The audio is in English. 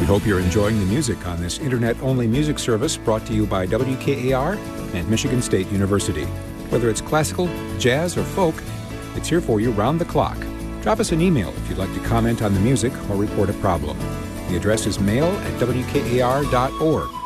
We hope you're enjoying the music on this internet-only music service brought to you by WKAR and Michigan State University. Whether it's classical, jazz, or folk, it's here for you round the clock. Drop us an email if you'd like to comment on the music or report a problem. The address is mail@wkar.org.